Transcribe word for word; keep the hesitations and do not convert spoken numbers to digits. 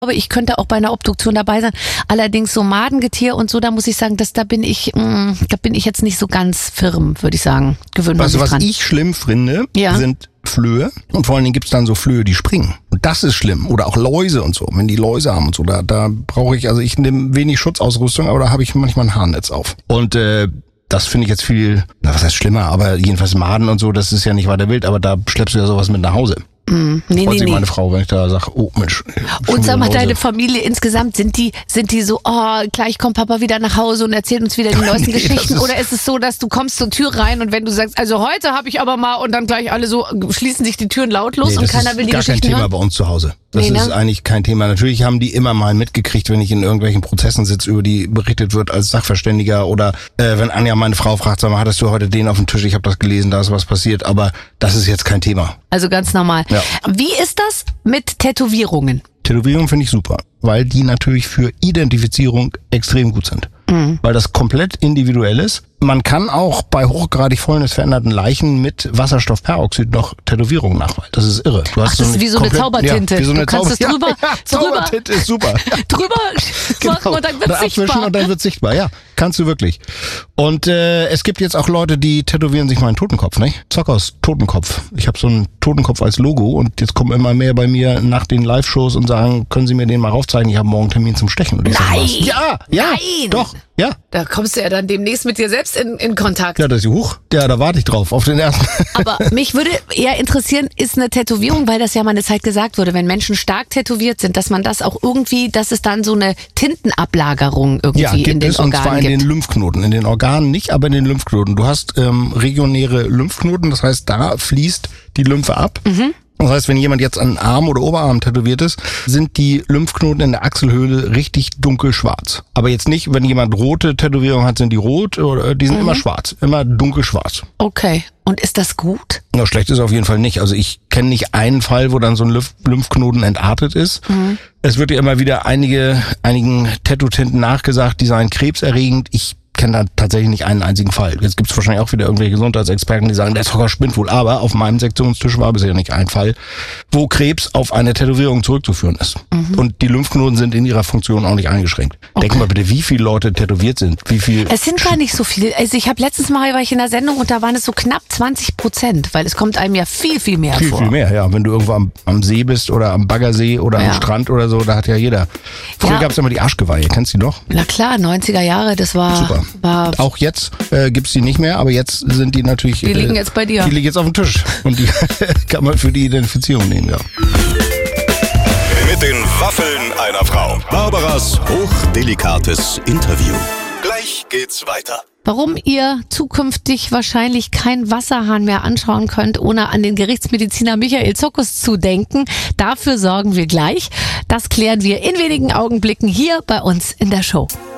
glaube, ich könnte auch bei einer Obduktion dabei sein. Allerdings so Madengetier und so, da muss ich sagen, dass da bin ich, mh, da bin ich jetzt nicht so ganz firm, würde ich sagen. Gewöhnt man Also sich was dran. ich schlimm finde, Ja. sind Flöhe. Und vor allen Dingen gibt's dann so Flöhe, die springen. Und das ist schlimm. Oder auch Läuse und so. Wenn die Läuse haben und so, da, da brauche ich, also ich nehme wenig Schutzausrüstung, aber da habe ich manchmal ein Haarnetz auf. Und äh, das finde ich jetzt viel, na was heißt schlimmer, aber jedenfalls Maden und so, das ist ja nicht weiter wild, aber da schleppst du ja sowas mit nach Hause. Mm, nee, Freut nee, sich nee. meine Frau, wenn ich da sage, oh Mensch. schon Und sag wieder mal, Läuse. deine Familie insgesamt, sind die, sind die so, oh, gleich kommt Papa wieder nach Hause und erzählt uns wieder die neuesten Nee, das Geschichten? ist- Oder ist es so, dass du kommst zur Tür rein und wenn du sagst, also heute habe ich aber mal und dann gleich alle so, schließen sich die Türen lautlos Nee, und das keiner ist will die gar kein Geschichten Thema hören? bei uns zu Hause. Das Nee, ne? ist eigentlich kein Thema. Natürlich haben die immer mal mitgekriegt, wenn ich in irgendwelchen Prozessen sitze, über die berichtet wird als Sachverständiger oder äh, wenn Anja meine Frau fragt, sag mal, hattest du heute den auf dem Tisch? Ich habe das gelesen, da ist was passiert. Aber das ist jetzt kein Thema. Also ganz normal. Ja. Wie ist das mit Tätowierungen? Tätowierung finde ich super, weil die natürlich für Identifizierung extrem gut sind. Mhm. Weil das komplett individuell ist. Man kann auch bei hochgradig fäulnisveränderten Leichen mit Wasserstoffperoxid noch Tätowierungen nachweisen. Das ist irre. Du hast Ach, das ist wie so eine komplett- Zaubertinte. Ja, wie so Du eine kannst Zauber- es drüber- ja, ja, drüber- Zaubertinte ist super. Ja. Drüber machen und dann wird's abwischen sichtbar. und dann wird sichtbar. Ja, kannst du wirklich. Und äh, es gibt jetzt auch Leute, die tätowieren sich mal einen Totenkopf, nicht? Zockers Totenkopf. Ich habe so einen Totenkopf als Logo und jetzt kommen immer mehr bei mir nach den Live-Shows und sagen, können Sie mir den mal raufzeigen? Ich habe morgen einen Termin zum Stechen. Und ich sag, Nein! was? Ja, ja, Nein! doch, ja. Da kommst du ja dann demnächst mit dir selbst in, in Kontakt. Ja, das ist hoch. Ja, da warte ich drauf, auf den ersten. Aber mich würde eher interessieren, ist eine Tätowierung, weil das ja mal eine Zeit gesagt wurde, wenn Menschen stark tätowiert sind, dass man das auch irgendwie, dass es dann so eine Tintenablagerung irgendwie Ja, in gibt den es, und zwar Organen in den gibt. Lymphknoten. In den Organen nicht, aber in den Lymphknoten. Du hast ähm, regionäre Lymphknoten, das heißt, da fließt die Lymphe ab. Mhm. Das heißt, wenn jemand jetzt an Arm oder Oberarm tätowiert ist, sind die Lymphknoten in der Achselhöhle richtig dunkelschwarz. Aber jetzt nicht, wenn jemand rote Tätowierung hat, sind die rot, oder die sind Mhm. immer schwarz, immer dunkelschwarz. Okay. Und ist das gut? Na, schlecht ist auf jeden Fall nicht. Also ich kenne nicht einen Fall, wo dann so ein Lymph- Lymphknoten entartet ist. Mhm. Es wird ja immer wieder einige, einigen Tattoo-Tinten nachgesagt, die seien krebserregend. Ich kenne da tatsächlich nicht einen einzigen Fall. Jetzt gibt es wahrscheinlich auch wieder irgendwelche Gesundheitsexperten, die sagen, der Zocker spinnt wohl. Aber auf meinem Sektionstisch war bisher nicht ein Fall, wo Krebs auf eine Tätowierung zurückzuführen ist. Mhm. Und die Lymphknoten sind in ihrer Funktion auch nicht eingeschränkt. Okay. Denk mal bitte, wie viele Leute tätowiert sind. Wie viel Es sind gar nicht so viele. Also ich habe letztens mal war ich in der Sendung und da waren es so knapp zwanzig Prozent, weil es kommt einem ja viel, viel mehr Viel, vor. viel mehr, ja. Wenn du irgendwo am, am See bist oder am Baggersee oder Ja. am Strand oder so, da hat ja jeder. Früher Ja. gab es immer die Arschgeweihe, kennst du die noch? Na klar, neunziger Jahre, das war, Super. war Auch jetzt äh, gibt's die nicht mehr, aber jetzt sind die natürlich... Die liegen äh, jetzt bei dir. Die liegen jetzt auf dem Tisch und die kann man für die Identifizierung nehmen, ja. Mit den Waffeln einer Frau. Barbaras hochdelikates Interview. Gleich geht's weiter. warum ihr zukünftig wahrscheinlich keinen Wasserhahn mehr anschauen könnt, ohne an den Gerichtsmediziner Michael Zokos zu denken. Dafür sorgen wir gleich. Das klären wir in wenigen Augenblicken hier bei uns in der Show.